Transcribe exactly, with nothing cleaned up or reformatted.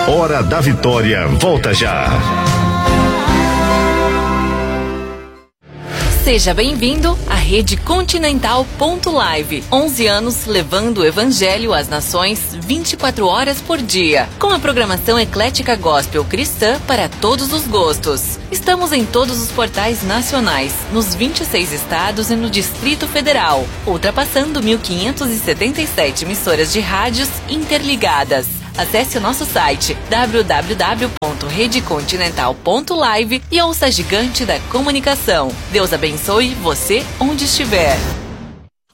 Hora da Vitória volta já. Seja bem-vindo à Rede Continental ponto live. onze anos levando o Evangelho às nações vinte e quatro horas por dia. Com a programação eclética gospel cristã para todos os gostos. Estamos em todos os portais nacionais, nos vinte e seis estados e no Distrito Federal, ultrapassando mil quinhentas e setenta e sete emissoras de rádios interligadas. Acesse o nosso site w w w ponto rede continental ponto live e ouça a gigante da comunicação. Deus abençoe você onde estiver.